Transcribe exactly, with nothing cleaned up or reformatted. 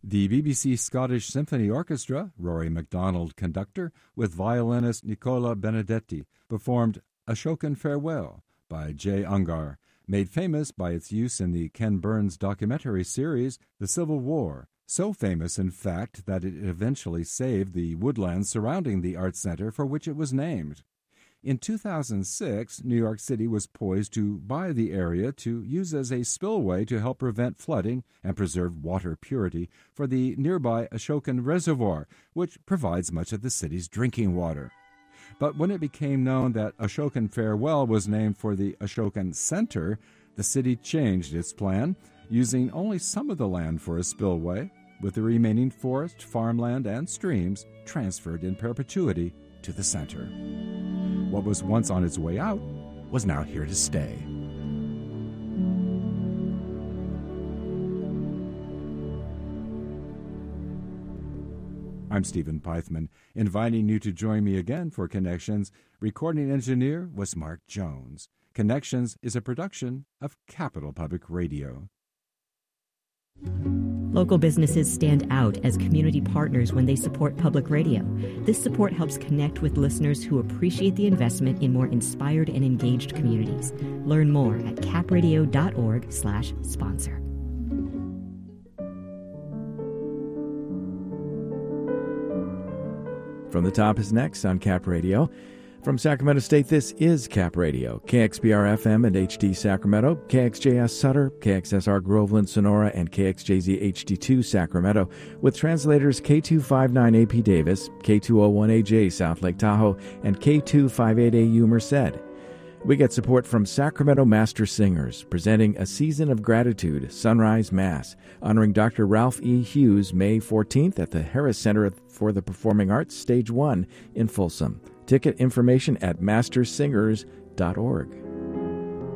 The B B C Scottish Symphony Orchestra, Rory MacDonald conductor, with violinist Nicola Benedetti, performed Ashokan Farewell by Jay Ungar, made famous by its use in the Ken Burns documentary series The Civil War, so famous in fact that it eventually saved the woodlands surrounding the Arts Center for which it was named. In two thousand six, New York City was poised to buy the area to use as a spillway to help prevent flooding and preserve water purity for the nearby Ashokan Reservoir, which provides much of the city's drinking water. But when it became known that Ashokan Farewell was named for the Ashokan Center, the city changed its plan, using only some of the land for a spillway, with the remaining forest, farmland, and streams transferred in perpetuity to the center. What was once on its way out was now here to stay. I'm Stephen Pythman, inviting you to join me again for Connections. Recording engineer was Mark Jones. Connections is a production of Capital Public Radio. Local businesses stand out as community partners when they support public radio. This support helps connect with listeners who appreciate the investment in more inspired and engaged communities. Learn more at capradio.org slash sponsor. From the Top is next on Cap Radio. From Sacramento State, this is Cap Radio, K X B R F M and H D Sacramento, K X J S Sutter, K X S R Groveland, Sonora, and K X J Z H D two Sacramento, with translators K two fifty-nine A P Davis, K two oh one A J South Lake Tahoe, and K two fifty-eight A U Merced. We get support from Sacramento Master Singers, presenting A Season of Gratitude, Sunrise Mass, honoring Doctor Ralph E. Hughes, May fourteenth at the Harris Center for the Performing Arts, Stage one in Folsom. Ticket information at master singers dot org.